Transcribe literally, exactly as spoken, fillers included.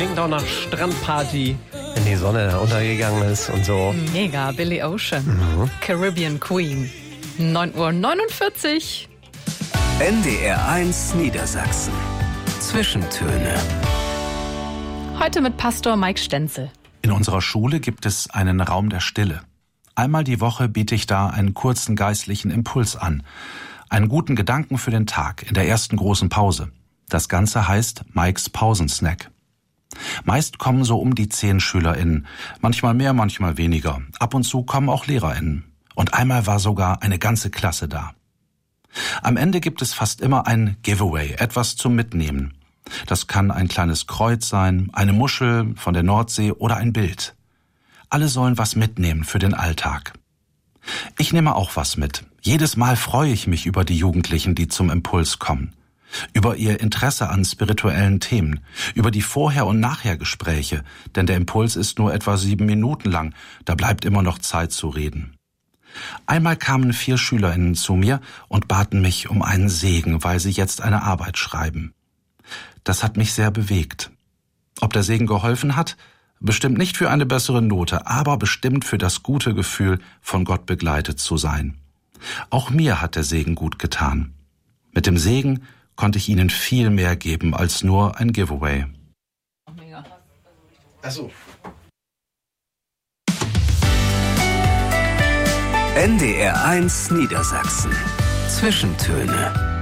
klingt auch nach Strandparty, wenn die Sonne da untergegangen ist und so. Mega, Billy Ocean. Mhm. Caribbean Queen. neun Uhr neunundvierzig. N D R eins Niedersachsen. Zwischentöne. Heute mit Pastor Mike Stenzel. In unserer Schule gibt es einen Raum der Stille. Einmal die Woche biete ich da einen kurzen geistlichen Impuls an. Einen guten Gedanken für den Tag in der ersten großen Pause. Das Ganze heißt Mikes Pausensnack. Meist kommen so um die zehn SchülerInnen. Manchmal mehr, manchmal weniger. Ab und zu kommen auch LehrerInnen. Und einmal war sogar eine ganze Klasse da. Am Ende gibt es fast immer ein Giveaway, etwas zum Mitnehmen. Das kann ein kleines Kreuz sein, eine Muschel von der Nordsee oder ein Bild. Alle sollen was mitnehmen für den Alltag. Ich nehme auch was mit. Jedes Mal freue ich mich über die Jugendlichen, die zum Impuls kommen. Über ihr Interesse an spirituellen Themen, über die Vorher- und Nachhergespräche, denn der Impuls ist nur etwa sieben Minuten lang, da bleibt immer noch Zeit zu reden. Einmal kamen vier SchülerInnen zu mir und baten mich um einen Segen, weil sie jetzt eine Arbeit schreiben. Das hat mich sehr bewegt. Ob der Segen geholfen hat? Bestimmt nicht für eine bessere Note, aber bestimmt für das gute Gefühl, von Gott begleitet zu sein. Auch mir hat der Segen gut getan. Mit dem Segen konnte ich ihnen viel mehr geben als nur ein Giveaway. Ach so. N D R eins Niedersachsen. Zwischentöne.